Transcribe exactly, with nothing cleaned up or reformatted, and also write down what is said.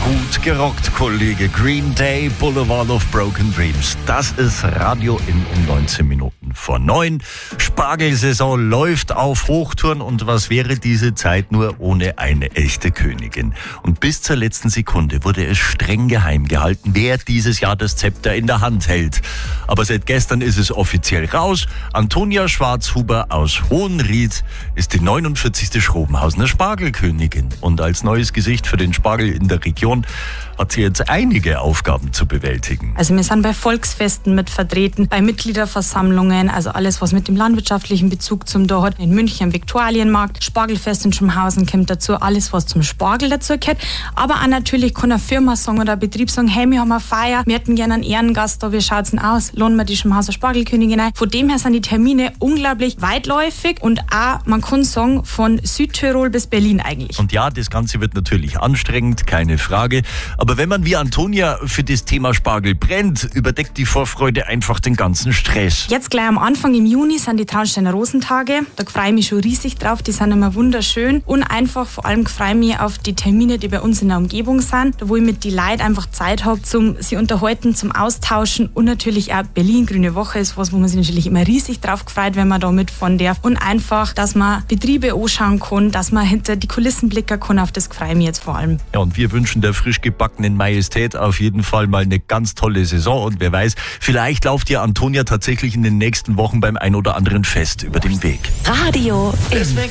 Gut gerockt, Kollege. Green Day, Boulevard of Broken Dreams. Das ist Radio in um neunzehn Minuten vor neun. Spargelsaison läuft auf Hochtouren und was wäre diese Zeit nur ohne eine echte Königin? Und bis zur letzten Sekunde wurde es streng geheim gehalten, wer dieses Jahr das Zepter in der Hand hält. Aber seit gestern ist es offiziell raus. Antonia Schwarzhuber aus Hohenried ist die neunundvierzigste Schrobenhausener Spargelkönigin. Und als neues Gesicht für den Spargel in der Region hat sie jetzt einige Aufgaben zu bewältigen. Also wir sind bei Volksfesten mit vertreten, bei Mitgliederversammlungen, also alles, was mit dem landwirtschaftlichen Bezug zum da hat. In München am Viktualienmarkt, Spargelfest in Schumhausen kommt dazu, alles, was zum Spargel dazu gehört. Aber auch natürlich kann eine Firma sagen oder ein Betrieb sagen, hey, wir haben eine Feier, wir hätten gerne einen Ehrengast da, wie schaut's denn aus? Lohnen wir die Schumhauser Spargelkönigin ein? Von dem her sind die Termine unglaublich weitläufig und auch, man kann sagen, von Südtirol bis Berlin eigentlich. Und ja, das Ganze wird natürlich anstrengend, keine Frage. Aber wenn man wie Antonia für das Thema Spargel brennt, überdeckt die Vorfreude einfach den ganzen Stress. Jetzt gleich am Anfang im Juni sind die Traunsteiner Rosentage. Da freue ich mich schon riesig drauf. Die sind immer wunderschön. Und einfach vor allem freue ich mich auf die Termine, die bei uns in der Umgebung sind. Da wo ich mit den Leuten einfach Zeit habe, zum sie unterhalten, zum Austauschen. Und natürlich auch Berlin Grüne Woche ist was, wo man sich natürlich immer riesig drauf freut, wenn man da mitfahren darf. Und einfach, dass man Betriebe anschauen kann, dass man hinter die Kulissen blicken kann. Auf das freue ich mich jetzt vor allem. Ja, und wir wünschen der frisch gebackenen Majestät auf jeden Fall mal eine ganz tolle Saison. Und wer weiß, vielleicht lauft ihr Antonia tatsächlich in den nächsten Wochen beim ein oder anderen Fest über den Weg. Radio in